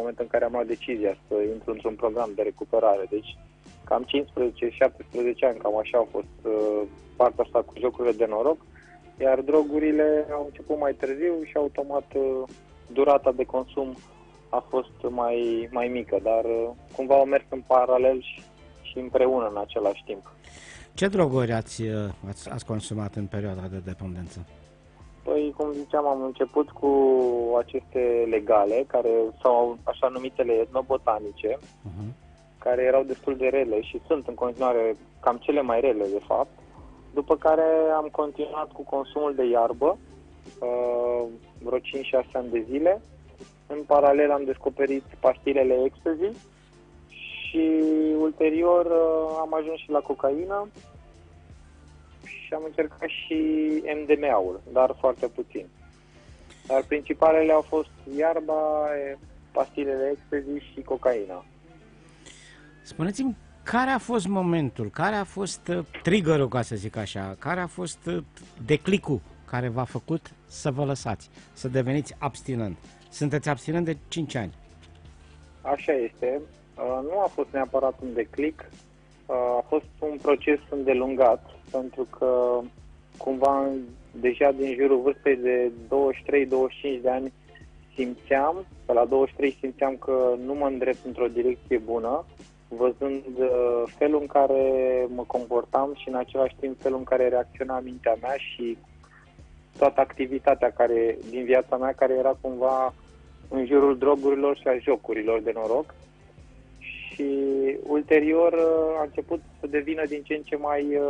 momentul în care am luat decizia să intru într-un program de recuperare. Deci cam 15-17 ani, cam așa au fost partea asta cu jocurile de noroc, iar drogurile au început mai târziu și automat durata de consum a fost mai mică, dar cumva au mers în paralel și împreună în același timp. Ce droguri ați consumat în perioada de dependență? Păi, cum ziceam, am început cu aceste legale, care sau așa numitele etnobotanice, care erau destul de rele și sunt în continuare cam cele mai rele, de fapt. După care am continuat cu consumul de iarbă, vreo 5-6 ani de zile. În paralel am descoperit pastilele ecstasy și ulterior am ajuns și la cocaină și am încercat și MDMA-ul, dar foarte puțin. Dar principalele au fost iarba, pastilele ecstasy și cocaina. Spuneți-mi, care a fost momentul, care a fost triggerul, ca să zic așa, care a fost declicul care v-a făcut să vă lăsați, să deveniți abstinent? Sunteți abstinent de 5 ani. Așa este. Nu a fost neapărat un declic, a fost un proces îndelungat, pentru că cumva deja din jurul vârstei de 23-25 de ani simțeam, pe la 23 simțeam că nu mă îndrept într-o direcție bună, văzând felul în care mă comportam și în același timp felul în care reacționa mintea mea și toată activitatea din viața mea care era cumva în jurul drogurilor și a jocurilor de noroc. Și ulterior a început să devină din ce în ce mai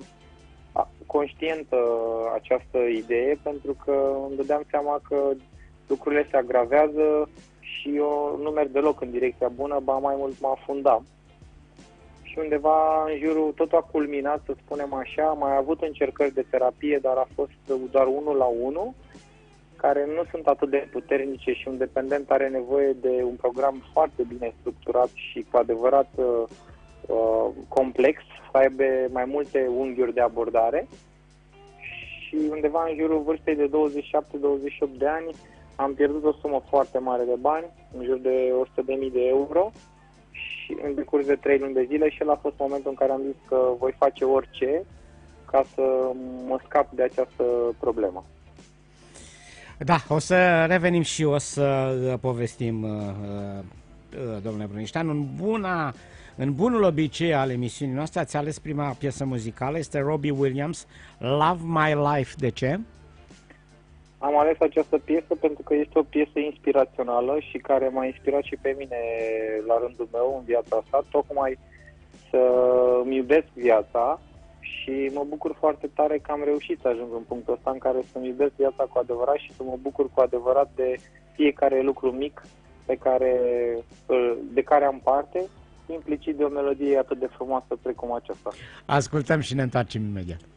conștientă această idee, pentru că îmi dădeam seama că lucrurile se agravează și eu nu merg deloc în direcția bună, ba mai mult mă afundam. Și undeva în jurul, totul a culminat, să spunem așa, am mai avut încercări de terapie, dar a fost doar 1-1, care nu sunt atât de puternice și un dependent are nevoie de un program foarte bine structurat și cu adevărat complex, să aibă mai multe unghiuri de abordare. Și undeva în jurul vârstei de 27-28 de ani am pierdut o sumă foarte mare de bani, în jur de 100.000 de euro, și în decurs de 3 luni de zile, și el a fost momentul în care am zis că voi face orice ca să mă scap de această problemă. Da, o să revenim și o să povestim, domnule Bruniștean. În bunul obicei al emisiunii noastre ați ales prima piesă muzicală, este Robbie Williams, Love My Life. De ce? Am ales această piesă pentru că este o piesă inspirațională și care m-a inspirat și pe mine la rândul meu în viața asta, tocmai să îmi iubesc viața. Și mă bucur foarte tare că am reușit să ajung în punctul ăsta în care să-mi iubesc viața cu adevărat și să mă bucur cu adevărat de fiecare lucru mic de care am parte, implicit de o melodie atât de frumoasă precum aceasta. Ascultăm și ne întoarcem imediat.